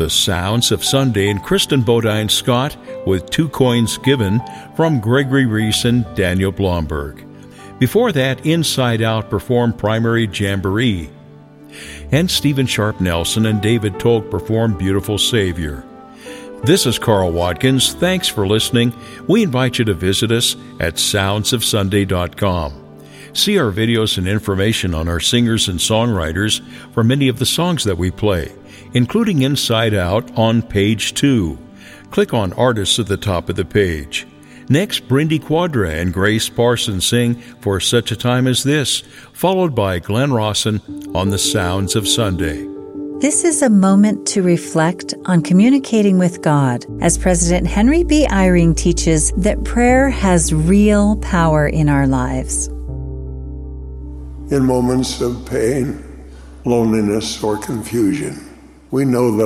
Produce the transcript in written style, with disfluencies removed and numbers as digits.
The Sounds of Sunday and Kristen Bodine Scott with Two Coins Given from Gregory Reese and Daniel Blomberg. Before that, Inside Out performed Primary Jamboree. And Stephen Sharp Nelson and David Tolk performed Beautiful Savior. This is Carl Watkins. Thanks for listening. We invite you to visit us at soundsofsunday.com. See our videos and information on our singers and songwriters for many of the songs that we play, including Inside Out on page 2. Click on Artists at the top of the page. Next, Brindy Quadra and Grace Parsons sing For Such a Time as This, followed by Glenn Rawson on The Sounds of Sunday. This is a moment to reflect on communicating with God, as President Henry B. Eyring teaches that prayer has real power in our lives. In moments of pain, loneliness, or confusion, we know that